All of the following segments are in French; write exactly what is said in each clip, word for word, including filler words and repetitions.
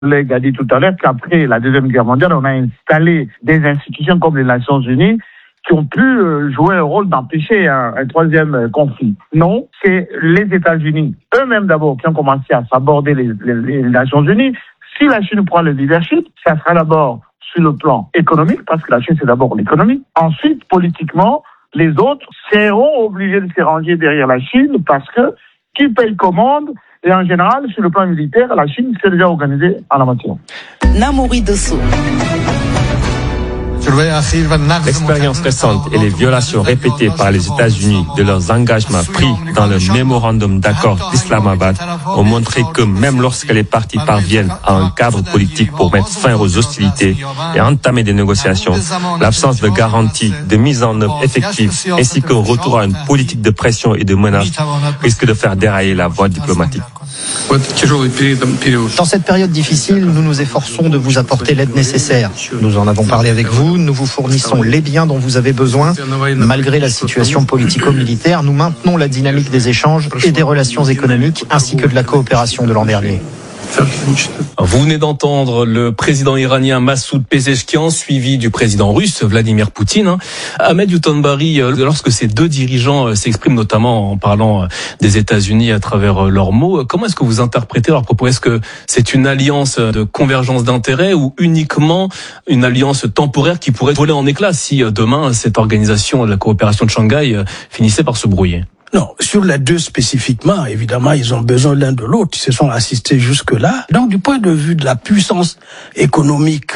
collègue a dit tout à l'heure qu'après la Deuxième Guerre mondiale, on a installé des institutions comme les Nations Unies qui ont pu jouer un rôle d'empêcher un, un troisième conflit. Non, c'est les États-Unis eux-mêmes d'abord qui ont commencé à s'aborder les, les, les Nations Unies. Si la Chine prend le leadership, ça sera d'abord sur le plan économique, parce que la Chine c'est d'abord l'économie. Ensuite, politiquement, les autres seront obligés de se ranger derrière la Chine parce que qui paye commande. Et en général, sur le plan militaire, la Chine s'est déjà organisée en la matière. Namouri Dosso. L'expérience récente et les violations répétées par les États-Unis de leurs engagements pris dans le mémorandum d'accord d'Islamabad ont montré que même lorsque les parties parviennent à un cadre politique pour mettre fin aux hostilités et entamer des négociations, l'absence de garantie de mise en œuvre effective ainsi qu'un retour à une politique de pression et de menace risque de faire dérailler la voie diplomatique. Dans cette période difficile, nous nous efforçons de vous apporter l'aide nécessaire. Nous en avons parlé avec vous, nous vous fournissons les biens dont vous avez besoin. Malgré la situation politico-militaire, nous maintenons la dynamique des échanges et des relations économiques ainsi que de la coopération de l'an dernier. Vous venez d'entendre le président iranien Massoud Pezeshkian, suivi du président russe Vladimir Poutine. Ahmed Youtanbari, lorsque ces deux dirigeants s'expriment notamment en parlant des États-Unis à travers leurs mots, comment est-ce que vous interprétez leurs propos? Est-ce que c'est une alliance de convergence d'intérêts ou uniquement une alliance temporaire qui pourrait voler en éclats si demain cette organisation de la coopération de Shanghai finissait par se brouiller? Non, sur les deux spécifiquement, évidemment, ils ont besoin l'un de l'autre. Ils se sont assistés jusque-là. Donc, du point de vue de la puissance économique,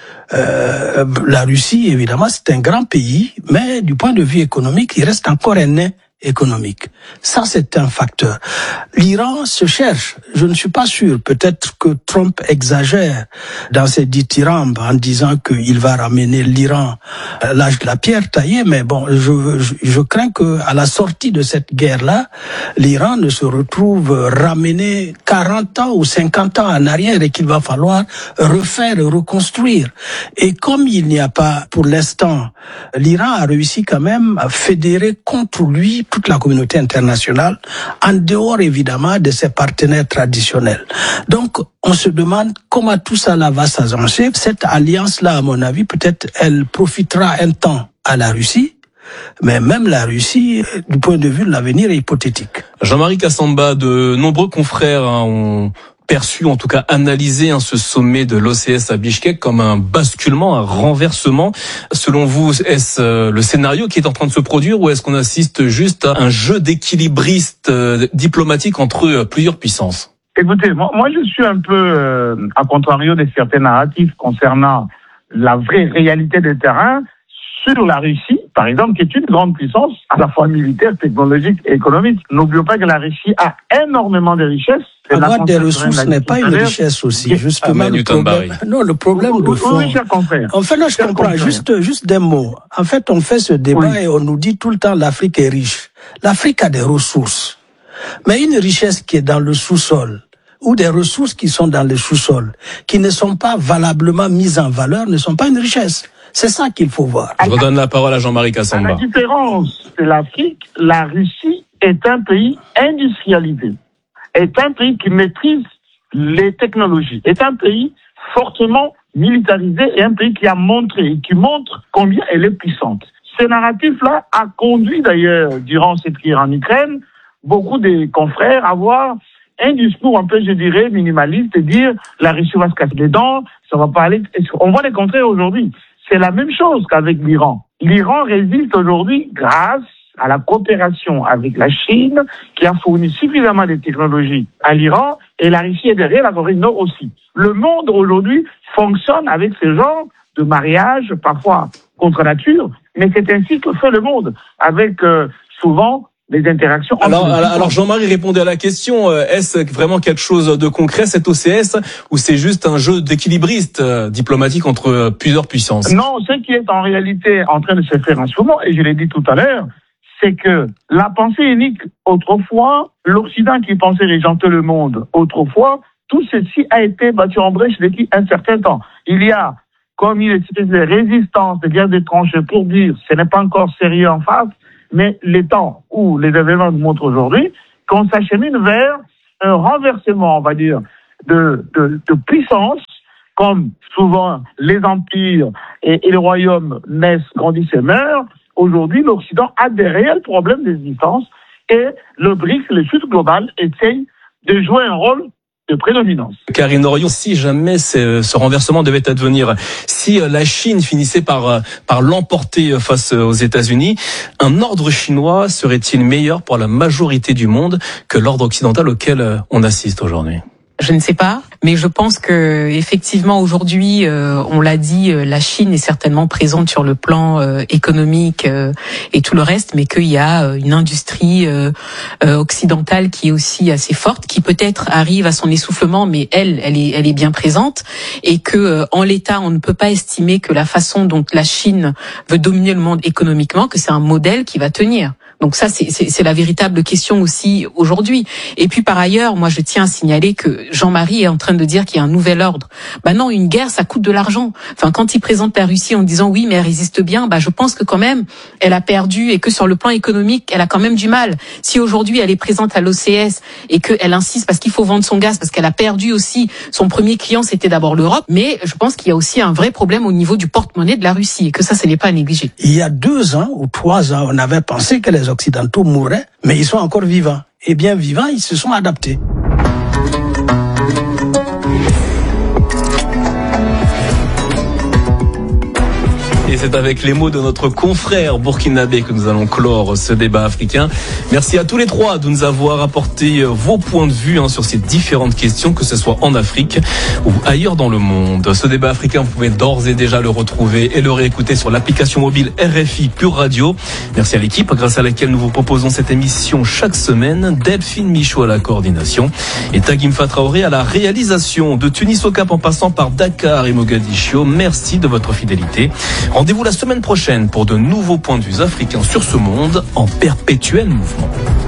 euh, la Russie, évidemment, c'est un grand pays, mais du point de vue économique, il reste encore un nain économique. Ça, c'est un facteur. L'Iran se cherche. Je ne suis pas sûr. Peut-être que Trump exagère dans ses dithyrambes en disant qu'il va ramener l'Iran à l'âge de la pierre taillée. Mais bon, je, je, je crains que à la sortie de cette guerre-là, l'Iran ne se retrouve ramené quarante ans ou cinquante ans en arrière et qu'il va falloir refaire et reconstruire. Et comme il n'y a pas, pour l'instant, l'Iran a réussi quand même à fédérer contre lui toute la communauté internationale, en dehors évidemment de ses partenaires traditionnels. Donc, on se demande comment tout ça là va s'agencer. Cette alliance-là, à mon avis, peut-être elle profitera un temps à la Russie, mais même la Russie, du point de vue de l'avenir, est hypothétique. Jean-Marie Kassamba, de nombreux confrères hein, ont perçu, en tout cas analysé hein, ce sommet de l'O C S à Bichkek comme un basculement, un renversement. Selon vous, est-ce euh, le scénario qui est en train de se produire ou est-ce qu'on assiste juste à un jeu d'équilibriste euh, diplomatique entre euh, plusieurs puissances? Écoutez, moi, moi je suis un peu euh, à contrario de certains narratifs concernant la vraie réalité des terrains sur la Russie, par exemple, qui est une grande puissance, à la fois militaire, technologique et économique. N'oublions pas que la Russie a énormément de richesses. Avoir des ressources n'est pas une richesse aussi, justement. Ah, le problème, non, le problème de fond. Oui, cher confrère. En fait, là, je comprends. Juste, juste des mots. En fait, on fait ce débat oui. et on nous dit tout le temps l'Afrique est riche. L'Afrique a des ressources. Mais une richesse qui est dans le sous-sol, ou des ressources qui sont dans le sous-sol, qui ne sont pas valablement mises en valeur, ne sont pas une richesse. C'est ça qu'il faut voir. Je redonne la parole à Jean-Marie Kassamba. À la différence de l'Afrique, la Russie est un pays industrialisé, est un pays qui maîtrise les technologies, est un pays fortement militarisé et un pays qui a montré et qui montre combien elle est puissante. Ce narratif-là a conduit d'ailleurs, durant cette guerre en Ukraine, beaucoup de confrères à avoir un discours un peu, je dirais, minimaliste et dire la Russie va se casser les dents, ça va pas aller. On voit les contraires aujourd'hui. C'est la même chose qu'avec l'Iran. L'Iran résiste aujourd'hui grâce à la coopération avec la Chine, qui a fourni suffisamment de technologies à l'Iran, et la Russie est derrière, la Corée du Nord aussi. Le monde aujourd'hui fonctionne avec ce genre de mariage, parfois contre nature, mais c'est ainsi que fait le monde, avec euh, souvent des interactions. Alors, alors, alors Jean-Marie répondait à la question, euh, est-ce vraiment quelque chose de concret, cet O C S, ou c'est juste un jeu d'équilibriste euh, diplomatique entre euh, plusieurs puissances? Non, ce qui est en réalité en train de se faire en ce moment, et je l'ai dit tout à l'heure, c'est que la pensée unique, autrefois, l'Occident qui pensait régenter le monde, autrefois, tout ceci a été battu en brèche depuis un certain temps. Il y a comme une espèce de résistance, de guerre des tranchées pour dire ce n'est pas encore sérieux en face, mais les temps où les événements nous montrent aujourd'hui qu'on s'achemine vers un renversement, on va dire, de, de, de puissance, comme souvent les empires et, et les royaumes naissent, grandissent et meurent. Aujourd'hui, l'Occident a des réels problèmes d'existence et le B R I C S, le Sud global, essaye de jouer un rôle de prédominance. Karine Orion, si jamais ce renversement devait advenir, si la Chine finissait par, par l'emporter face aux États-Unis, un ordre chinois serait-il meilleur pour la majorité du monde que l'ordre occidental auquel on assiste aujourd'hui ? Je ne sais pas, mais je pense que effectivement aujourd'hui, euh, on l'a dit, euh, la Chine est certainement présente sur le plan euh, économique euh, et tout le reste, mais qu'il y a euh, une industrie euh, euh, occidentale qui est aussi assez forte, qui peut-être arrive à son essoufflement, mais elle, elle est, elle est bien présente, et que euh, en l'état, on ne peut pas estimer que la façon dont la Chine veut dominer le monde économiquement, que c'est un modèle qui va tenir. Donc ça, c'est, c'est, c'est la véritable question aussi aujourd'hui. Et puis par ailleurs, moi je tiens à signaler que Jean-Marie est en train de dire qu'il y a un nouvel ordre. Bah non, une guerre, ça coûte de l'argent. Enfin, quand il présente la Russie en disant oui, mais elle résiste bien, bah je pense que quand même, elle a perdu et que sur le plan économique, elle a quand même du mal. Si aujourd'hui elle est présente à l'O C S et qu'elle insiste parce qu'il faut vendre son gaz, parce qu'elle a perdu aussi, son premier client c'était d'abord l'Europe, mais je pense qu'il y a aussi un vrai problème au niveau du porte-monnaie de la Russie et que ça, ce n'est pas à négliger. Il y a deux ans ou trois ans, on avait pensé que les Occidentaux mouraient, mais ils sont encore vivants. Et bien vivants, ils se sont adaptés. Et c'est avec les mots de notre confrère burkinabé que nous allons clore ce débat africain. Merci à tous les trois de nous avoir apporté vos points de vue hein, sur ces différentes questions, que ce soit en Afrique ou ailleurs dans le monde. Ce débat africain, vous pouvez d'ores et déjà le retrouver et le réécouter sur l'application mobile R F I Pure Radio. Merci à l'équipe grâce à laquelle nous vous proposons cette émission chaque semaine. Delphine Michaud à la coordination et Tagimfa Traoré à la réalisation. De Tunis au Cap en passant par Dakar et Mogadiscio, merci de votre fidélité. Rendez-vous la semaine prochaine pour de nouveaux points de vue africains sur ce monde en perpétuel mouvement.